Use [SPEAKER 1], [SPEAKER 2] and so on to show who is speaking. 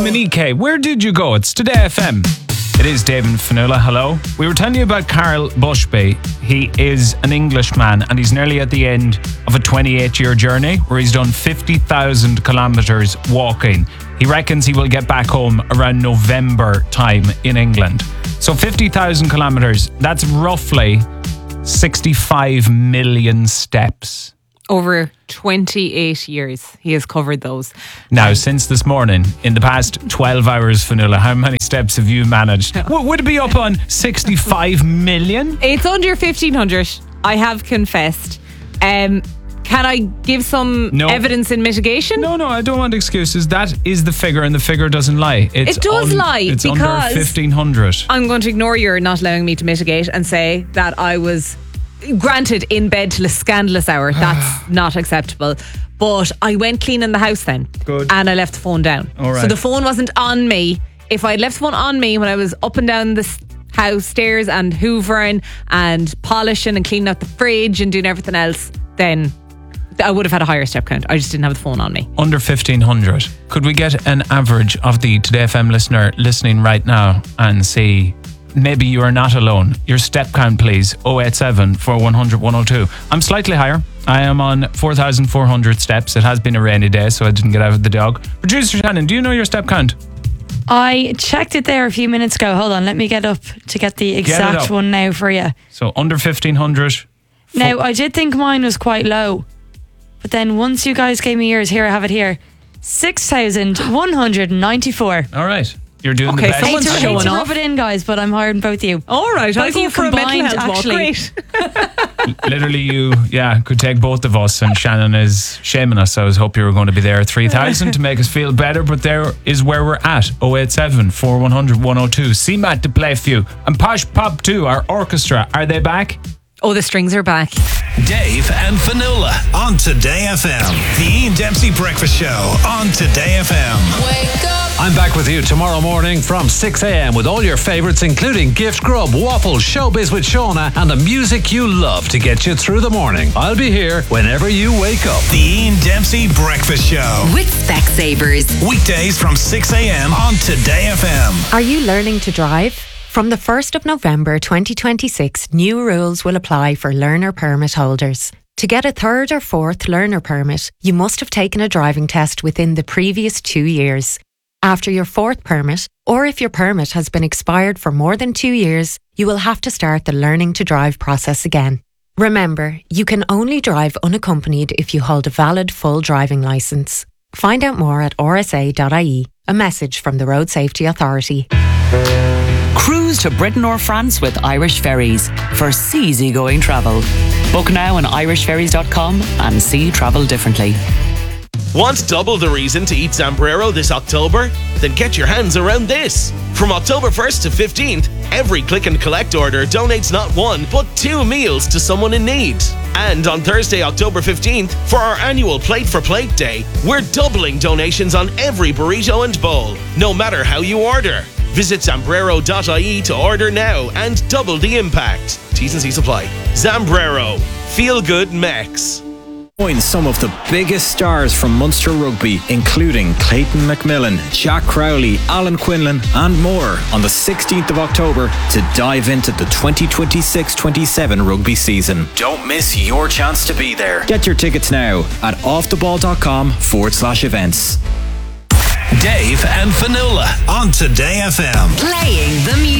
[SPEAKER 1] Manike, where did you go? It's Today FM. It is Dave and Fionnuala. Hello. We were telling you about Carl Bushby. He is an Englishman and he's nearly at the end of a 28-year journey where he's done 50,000 kilometres walking. He reckons he will get back home around November time in England. So 50,000 kilometres, that's roughly 65 million steps.
[SPEAKER 2] Over 28 years, he has covered those.
[SPEAKER 1] Now, since this morning, in the past 12 hours, Fionnuala, how many steps have you managed? Would it be up on 65 million?
[SPEAKER 2] It's under 1,500, I have confessed. Can I give some evidence in mitigation?
[SPEAKER 1] No, I don't want excuses. That is the figure, and the figure doesn't lie.
[SPEAKER 2] It does lie,
[SPEAKER 1] it's
[SPEAKER 2] because
[SPEAKER 1] under 1,500.
[SPEAKER 2] I'm going to ignore your not allowing me to mitigate and say that I was, granted, in bed till a scandalous hour. That's not acceptable. But I went cleaning the house then.
[SPEAKER 1] Good.
[SPEAKER 2] And I left the phone down.
[SPEAKER 1] All right.
[SPEAKER 2] So the phone wasn't on me. If I'd left the phone on me when I was up and down the house stairs and hoovering and polishing and cleaning out the fridge and doing everything else, then I would have had a higher step count. I just didn't have the phone on me.
[SPEAKER 1] Under 1,500. Could we get an average of the Today FM listener listening right now and see... Maybe you are not alone. Your step count, please. 087 4100 102. I'm slightly higher. I am on 4,400 steps. It has been a rainy day, so I didn't get out with the dog. Producer Shannon, do you know your step count?
[SPEAKER 3] I checked it there a few minutes ago. Hold on, let me get up to get the exact one now for you.
[SPEAKER 1] So under 1,500.
[SPEAKER 3] Now, I did think mine was quite low. But then once you guys gave me yours, here I have it here. 6,194.
[SPEAKER 1] All right. You're doing the best.
[SPEAKER 2] Someone's
[SPEAKER 3] I
[SPEAKER 2] showing
[SPEAKER 3] hate to
[SPEAKER 2] off.
[SPEAKER 3] rub it in, guys, but I'm hiring both of you.
[SPEAKER 2] All right,
[SPEAKER 3] Both
[SPEAKER 2] I'll
[SPEAKER 3] of
[SPEAKER 2] go
[SPEAKER 3] you
[SPEAKER 2] for a mental
[SPEAKER 3] combined,
[SPEAKER 2] health walk.
[SPEAKER 3] actually.
[SPEAKER 2] Great.
[SPEAKER 1] Literally, you could take both of us, and Shannon is shaming us. I was hoping you were going to be there at 3,000 to make us feel better, but there is where we're at. 087 4100 102. CMAT to play for you. And Posh Pop 2, our orchestra, are they back?
[SPEAKER 2] Oh, the strings are back.
[SPEAKER 4] Dave and Fionnuala on Today FM. The Ian Dempsey Breakfast Show on Today FM.
[SPEAKER 5] Wake up.
[SPEAKER 6] I'm back with you tomorrow morning from 6 a.m. with all your favourites, including Gift Grub, Waffles, Showbiz with Shauna, and the music you love to get you through the morning. I'll be here whenever you wake up.
[SPEAKER 4] The Ian Dempsey Breakfast Show.
[SPEAKER 5] With Specsavers.
[SPEAKER 4] Weekdays from 6 a.m. on Today FM.
[SPEAKER 7] Are you learning to drive? From the 1st of November 2026, new rules will apply for learner permit holders. To get a third or fourth learner permit, you must have taken a driving test within the previous 2 years. After your fourth permit, or if your permit has been expired for more than 2 years, you will have to start the learning to drive process again. Remember, you can only drive unaccompanied if you hold a valid full driving licence. Find out more at rsa.ie. A message from the Road Safety Authority.
[SPEAKER 8] Cruise to Britain or France with Irish Ferries for easygoing travel. Book now on irishferries.com and see travel differently.
[SPEAKER 9] Want double the reason to eat Zambrero this October? Then get your hands around this. From October 1st to 15th, every click and collect order donates not one, but 2 meals to someone in need. And on Thursday, October 15th, for our annual Plate for Plate Day, we're doubling donations on every burrito and bowl, no matter how you order. Visit Zambrero.ie to order now and double the impact. T's and C's apply. Zambrero. Feel good Mex.
[SPEAKER 10] Join some of the biggest stars from Munster Rugby, including Clayton McMillan, Jack Crowley, Alan Quinlan, and more on the 16th of October to dive into the 2026-27 rugby season. Don't miss your chance to be there. Get your tickets now at offtheball.com/events.
[SPEAKER 4] Dave and Fionnuala on Today FM.
[SPEAKER 5] Playing the music.